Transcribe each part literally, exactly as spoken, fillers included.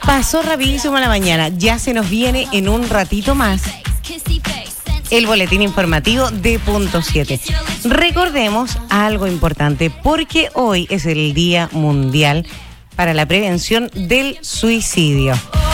Pasó rapidísimo la mañana, ya se nos viene en un ratito más el boletín informativo de Punto siete. Recordemos algo importante, porque hoy es el Día Mundial para la Prevención del Suicidio.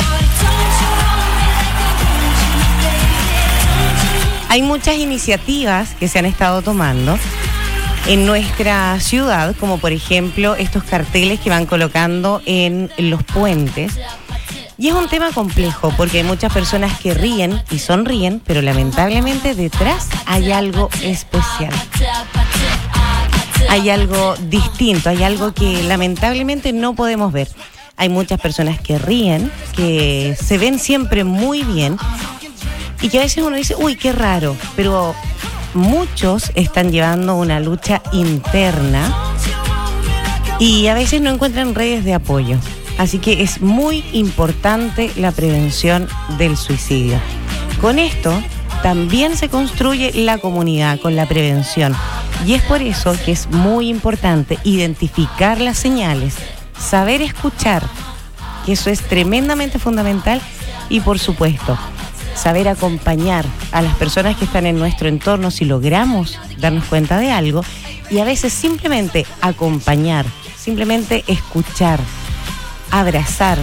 Hay muchas iniciativas que se han estado tomando en nuestra ciudad, como por ejemplo estos carteles que van colocando en los puentes. Y es un tema complejo porque hay muchas personas que ríen y sonríen, pero lamentablemente detrás hay algo especial. Hay algo distinto, hay algo que lamentablemente no podemos ver. Hay muchas personas que ríen, que se ven siempre muy bien y que a veces uno dice, uy, qué raro, pero muchos están llevando una lucha interna y a veces no encuentran redes de apoyo. Así que es muy importante la prevención del suicidio. Con esto también se construye la comunidad con la prevención. Y es por eso que es muy importante identificar las señales, saber escuchar, que eso es tremendamente fundamental, y por supuesto, saber acompañar a las personas que están en nuestro entorno si logramos darnos cuenta de algo, y a veces simplemente acompañar, simplemente escuchar, abrazar,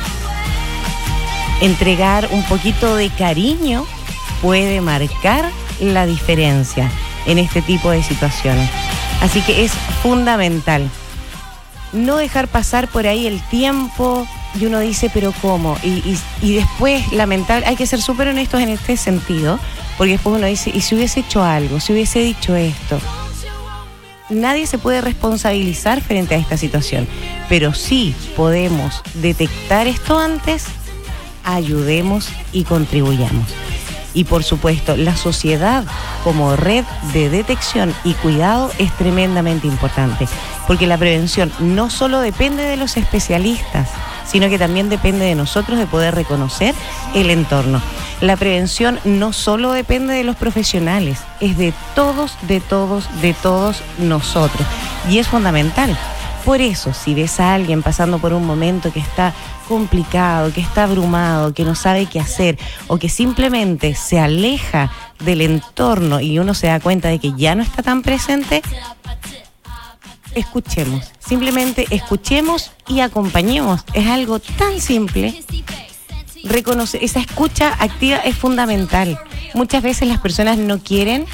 entregar un poquito de cariño puede marcar la diferencia en este tipo de situaciones. Así que es fundamental no dejar pasar por ahí el tiempo y uno dice, pero ¿cómo? Y, y, y después, lamentable, hay que ser súper honestos en este sentido, porque después uno dice, ¿y si hubiese hecho algo? ¿Si hubiese dicho esto? Nadie se puede responsabilizar frente a esta situación, pero sí podemos detectar esto antes, ayudemos y contribuyamos. Y por supuesto, la sociedad como red de detección y cuidado es tremendamente importante, porque la prevención no solo depende de los especialistas, sino que también depende de nosotros de poder reconocer el entorno. La prevención no solo depende de los profesionales, es de todos, de todos, de todos nosotros. Y es fundamental. Por eso, si ves a alguien pasando por un momento que está complicado, que está abrumado, que no sabe qué hacer, o que simplemente se aleja del entorno y uno se da cuenta de que ya no está tan presente, escuchemos. Simplemente escuchemos y acompañemos. Es algo tan simple. Reconocer, esa escucha activa es fundamental. Muchas veces las personas no quieren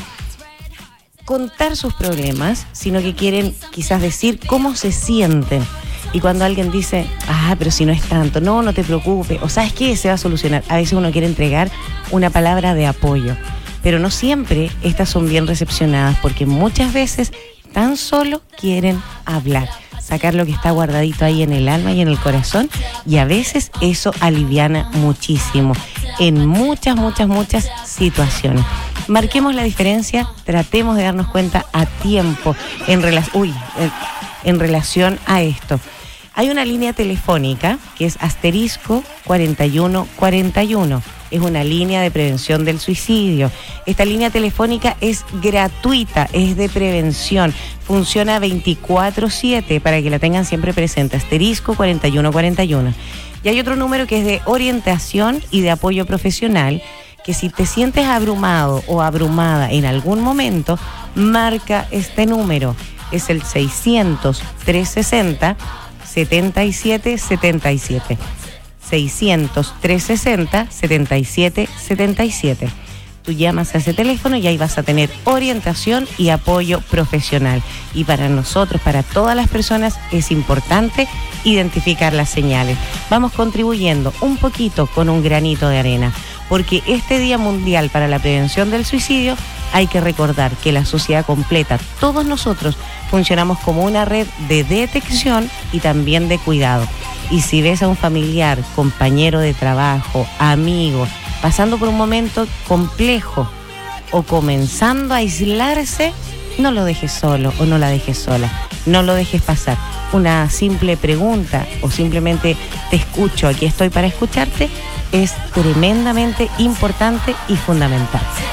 contar sus problemas, sino que quieren quizás decir cómo se sienten. Y cuando alguien dice, ah, pero si no es tanto, no, no te preocupes, o sabes qué, se va a solucionar. A veces uno quiere entregar una palabra de apoyo, pero no siempre estas son bien recepcionadas, porque muchas veces tan solo quieren hablar, sacar lo que está guardadito ahí en el alma y en el corazón, y a veces eso aliviana muchísimo en muchas, muchas, muchas situaciones. Marquemos la diferencia, tratemos de darnos cuenta a tiempo en, rela- uy, en, en relación a esto. Hay una línea telefónica que es asterisco cuarenta y uno cuarenta y uno. Es una línea de prevención del suicidio. Esta línea telefónica es gratuita, es de prevención. Funciona veinticuatro siete para que la tengan siempre presente. Asterisco cuarenta y uno cuarenta y uno. Y hay otro número que es de orientación y de apoyo profesional, que si te sientes abrumado o abrumada en algún momento, marca este número. Es el seiscientos, trescientos sesenta, setenta y siete setenta y siete. seiscientos, trescientos sesenta, setenta y siete setenta y siete. Tú llamas a ese teléfono y ahí vas a tener orientación y apoyo profesional. Y para nosotros, para todas las personas, es importante identificar las señales. Vamos contribuyendo un poquito con un granito de arena, porque este Día Mundial para la Prevención del Suicidio hay que recordar que la sociedad completa, todos nosotros, funcionamos como una red de detección y también de cuidado. Y si ves a un familiar, compañero de trabajo, amigo, pasando por un momento complejo o comenzando a aislarse, no lo dejes solo o no la dejes sola, no lo dejes pasar. Una simple pregunta o simplemente te escucho, aquí estoy para escucharte, es tremendamente importante y fundamental.